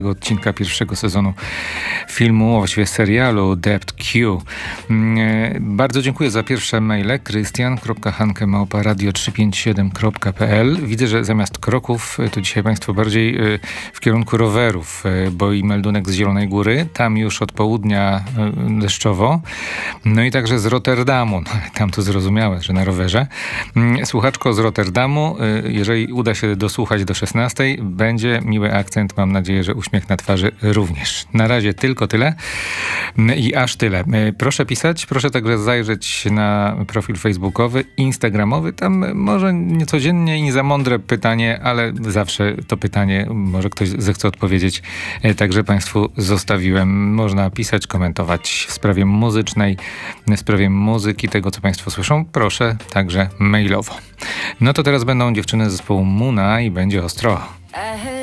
odcinka pierwszego sezonu filmu, a właściwie serialu Dept Q. Bardzo dziękuję za pierwsze maile. Krystian.hanke@radio357.pl. Widzę, że zamiast kroków to dzisiaj Państwo bardziej w kierunku rowerów, bo i meldunek z Zielonej Góry. Tam już od południa deszczowo. No i także z Rotterdamu. Tam to zrozumiałe, że na rowerze. Słuchaczko z Rotterdamu, jeżeli uda się dosłuchać do 16, będzie miły akcent. Mam nadzieję, że uśmiech na twarzy również. Na razie tylko tyle i aż tyle. Proszę pisać, proszę także zajrzeć na profil facebookowy, instagramowy. Tam może nie codziennie i nie za mądre pytanie, ale zawsze to pytanie może ktoś zechce odpowiedzieć. Także Państwu zostawiłem. Można pisać, komentować w sprawie muzycznej, w sprawie muzyki, tego co Państwo słyszą. Proszę także mailowo. No to teraz będą dziewczyny z zespołu Muna i będzie ostro.